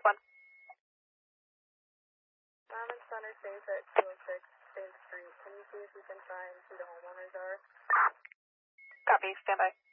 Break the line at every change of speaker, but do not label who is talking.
up one.
Mom and son are safe at 206 State Street. Can you see if you can find who the homeowners are?
Copy, stand by.